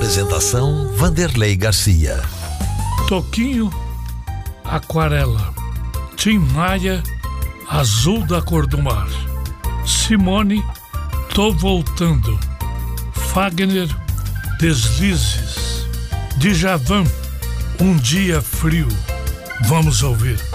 Apresentação Vanderlei Garcia. Toquinho, Aquarela. Tim Maia, Azul da Cor do Mar. Simone, Tô Voltando. Fagner, Deslizes. Djavan, Um Dia Frio. Vamos ouvir.